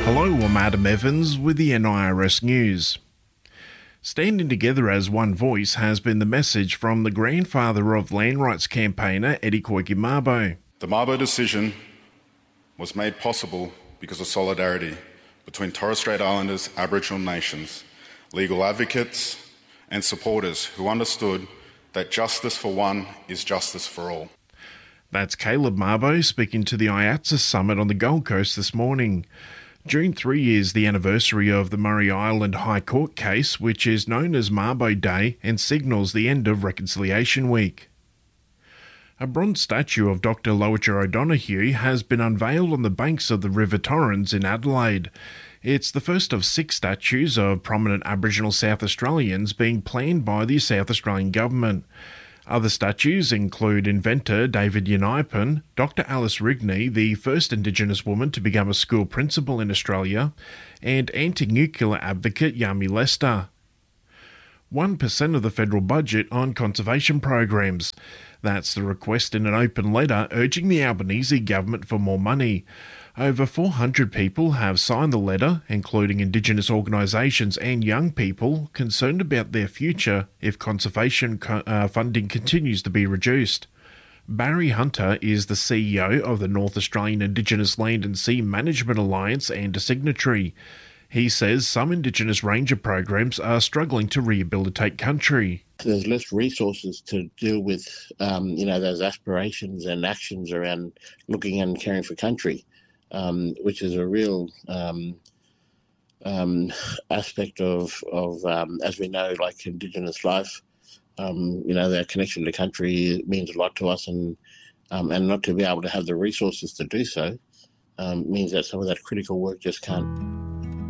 Hello, I'm Adam Evans with the NIRS News. Standing together as one voice has been the message from the grandfather of land rights campaigner Eddie Koiki Mabo. The Mabo decision was made possible because of solidarity between Torres Strait Islanders, Aboriginal nations, legal advocates and supporters who understood that justice for one is justice for all. That's Caleb Mabo speaking to the IATSA Summit on the Gold Coast this morning. June 3 is the anniversary of the Murray Island High Court case, which is known as Mabo Day and signals the end of Reconciliation Week. A bronze statue of Dr. Lowitja O'Donoghue has been unveiled on the banks of the River Torrens in Adelaide. It's the first of 6 statues of prominent Aboriginal South Australians being planned by the South Australian Government. Other statues include inventor David Yaniapan, Dr. Alice Rigney, the first Indigenous woman to become a school principal in Australia, and anti-nuclear advocate Yami Lester. 1% of the federal budget on conservation programs. That's the request in an open letter urging the Albanese government for more money. Over 400 people have signed the letter, including Indigenous organisations and young people concerned about their future if conservation funding continues to be reduced. Barry Hunter is the CEO of the North Australian Indigenous Land and Sea Management Alliance and a signatory. He says some Indigenous ranger programs are struggling to rehabilitate country. There's less resources to deal with, those aspirations and actions around looking and caring for country, which is a real aspect of as we know, like Indigenous life. Their connection to country means a lot to us, and not to be able to have the resources to do so means that some of that critical work just can't